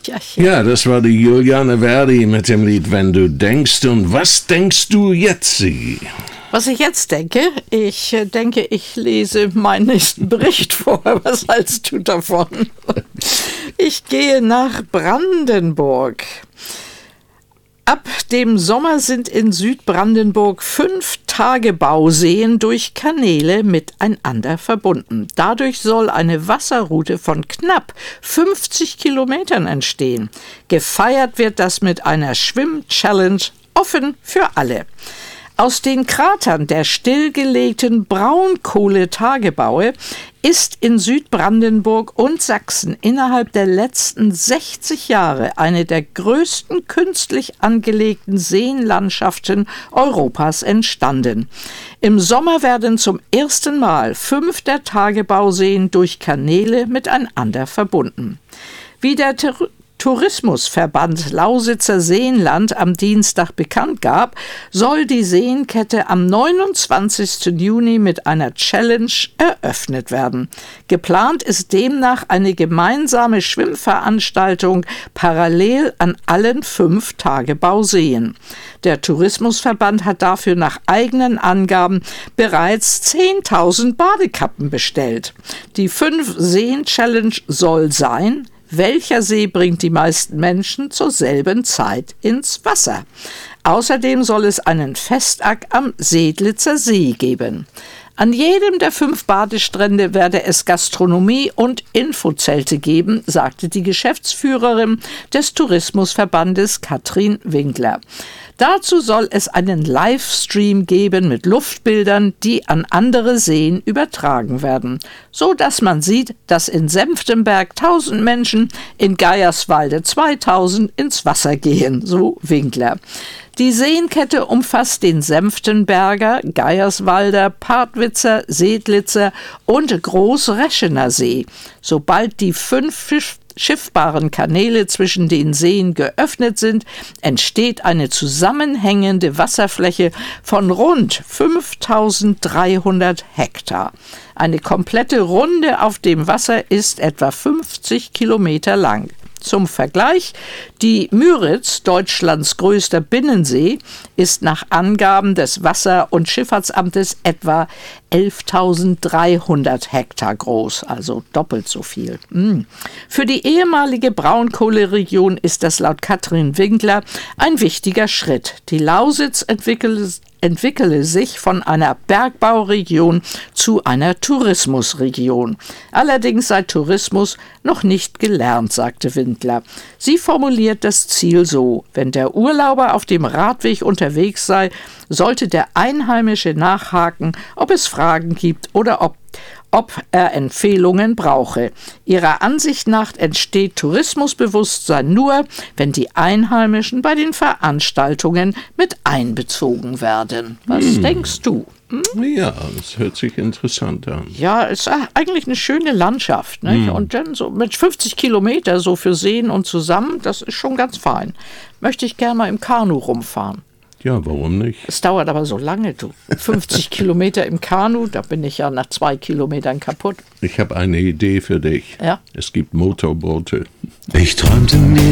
Ja, ja. Ja, das war die Juliane Verdi mit dem Lied Wenn du denkst. Und was denkst du jetzt, Sigi? Was ich jetzt denke, ich lese meinen nächsten Bericht vor. Was hältst du davon? Ich gehe nach Brandenburg. Ab dem Sommer sind in Südbrandenburg 5 Tagebauseen durch Kanäle miteinander verbunden. Dadurch soll eine Wasserroute von knapp 50 Kilometern entstehen. Gefeiert wird das mit einer Schwimm-Challenge, offen für alle. Aus den Kratern der stillgelegten Braunkohletagebaue ist in Südbrandenburg und Sachsen innerhalb der letzten 60 Jahre eine der größten künstlich angelegten Seenlandschaften Europas entstanden. Im Sommer werden zum ersten Mal 5 der Tagebauseen durch Kanäle miteinander verbunden. Wie der Tourismusverband Lausitzer Seenland am Dienstag bekannt gab, soll die Seenkette am 29. Juni mit einer Challenge eröffnet werden. Geplant ist demnach eine gemeinsame Schwimmveranstaltung parallel an allen 5 Tagebauseen. Der Tourismusverband hat dafür nach eigenen Angaben bereits 10.000 Badekappen bestellt. Die 5-Seen-Challenge soll sein: Welcher See bringt die meisten Menschen zur selben Zeit ins Wasser? Außerdem soll es einen Festakt am Seedlitzer See geben. An jedem der 5 Badestrände werde es Gastronomie und Infozelte geben, sagte die Geschäftsführerin des Tourismusverbandes Katrin Winkler. Dazu soll es einen Livestream geben mit Luftbildern, die an andere Seen übertragen werden, so dass man sieht, dass in Senftenberg 1000 Menschen, in Geierswalde 2000 ins Wasser gehen, so Winkler. Die Seenkette umfasst den Senftenberger, Geierswalder, Partwitzer, Seedlitzer und Großreschener See. Sobald die 5 schiffbaren Kanäle zwischen den Seen geöffnet sind, entsteht eine zusammenhängende Wasserfläche von rund 5.300 Hektar. Eine komplette Runde auf dem Wasser ist etwa 50 Kilometer lang. Zum Vergleich, die Müritz, Deutschlands größter Binnensee, ist nach Angaben des Wasser- und Schifffahrtsamtes etwa 11.300 Hektar groß, also doppelt so viel. Für die ehemalige Braunkohleregion ist das laut Katrin Winkler ein wichtiger Schritt. Die Lausitz entwickele sich von einer Bergbauregion zu einer Tourismusregion. Allerdings sei Tourismus noch nicht gelernt, sagte Winkler. Sie formuliert das Ziel so: Wenn der Urlauber auf dem Radweg unterwegs sei, sollte der Einheimische nachhaken, ob es Fragen gibt oder ob er Empfehlungen brauche. Ihrer Ansicht nach entsteht Tourismusbewusstsein nur, wenn die Einheimischen bei den Veranstaltungen mit einbezogen werden. Was denkst du? Ja, das hört sich interessant an. Ja, es ist eigentlich eine schöne Landschaft. Nicht? Und dann so mit 50 Kilometer so für Seen und zusammen, das ist schon ganz fein. Möchte ich gerne mal im Kanu rumfahren. Ja, warum nicht? Es dauert aber so lange, du. 50 Kilometer im Kanu, da bin ich ja nach 2 Kilometern kaputt. Ich habe eine Idee für dich. Ja? Es gibt Motorboote. Ich träumte mir